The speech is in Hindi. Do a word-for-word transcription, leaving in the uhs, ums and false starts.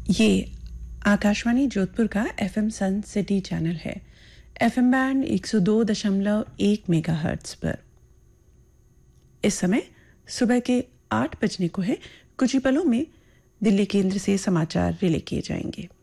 ये आकाशवाणी जोधपुर का एफएम सन सिटी चैनल है। एफएम बैंड एक सौ दो दशमलव एक मेगाहर्ट्ज पर इस समय सुबह के आठ बजने को है। कुछ ही पलों में दिल्ली केंद्र से समाचार रिले किए जाएंगे।